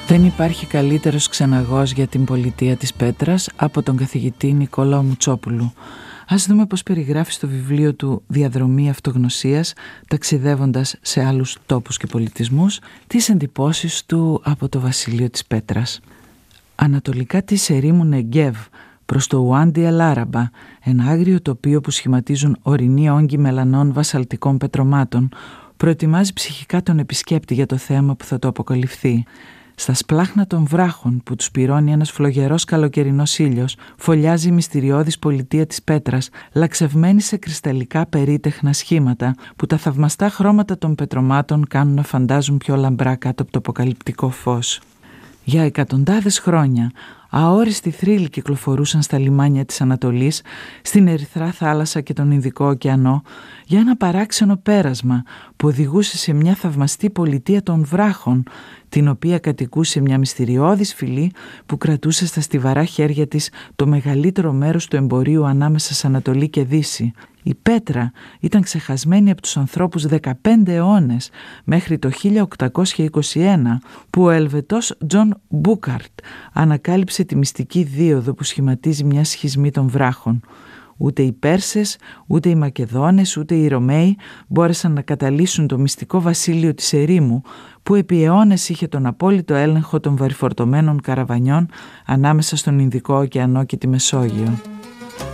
Δεν υπάρχει καλύτερος ξεναγός για την πολιτεία της Πέτρας από τον καθηγητή Νικόλαο Μουτσόπουλου. Ας δούμε πώς περιγράφει στο βιβλίο του «Διαδρομή αυτογνωσίας», ταξιδεύοντας σε άλλους τόπους και πολιτισμούς, τις εντυπώσεις του από το βασίλειο της Πέτρας. Ανατολικά της ερήμου Νεγκέβ, προς το Ουάντι Ελάραμπα, ένα άγριο τοπίο που σχηματίζουν ορεινοί όγκοι μελανών βασαλτικών πετρωμάτων, προετοιμάζει ψυχικά τον επισκέπτη για το θέμα που θα το αποκαλυφθεί. Στα σπλάχνα των βράχων που τους πυρώνει ένας φλογερός καλοκαιρινός ήλιος, φωλιάζει η μυστηριώδης πολιτεία της Πέτρας, λαξευμένη σε κρυσταλλικά περίτεχνα σχήματα που τα θαυμαστά χρώματα των πετρωμάτων κάνουν να φαντάζουν πιο λαμπρά κάτω από το αποκαλυπτικό φως. Για εκατοντάδες χρόνια, αόριστοι θρύλοι κυκλοφορούσαν στα λιμάνια της Ανατολής, στην Ερυθρά θάλασσα και τον Ινδικό ωκεανό, για ένα παράξενο πέρασμα που οδηγούσε σε μια θαυμαστή πολιτεία των βράχων, την οποία κατοικούσε μια μυστηριώδης φυλή που κρατούσε στα στιβαρά χέρια της το μεγαλύτερο μέρος του εμπορίου ανάμεσα σε Ανατολή και Δύση. Η Πέτρα ήταν ξεχασμένη από τους ανθρώπους 15 αιώνες, μέχρι το 1821 που ο Ελβετός Τζον Μπούκαρτ ανακάλυψε τη μυστική δίωδο που σχηματίζει μια σχισμή των βράχων. Ούτε οι Πέρσες, ούτε οι Μακεδόνες, ούτε οι Ρωμαίοι μπόρεσαν να καταλύσουν το μυστικό βασίλειο της ερήμου, που επί αιώνες είχε τον απόλυτο έλεγχο των βαρυφορτωμένων καραβανιών ανάμεσα στον Ινδικό ωκεανό και τη Μεσόγειο.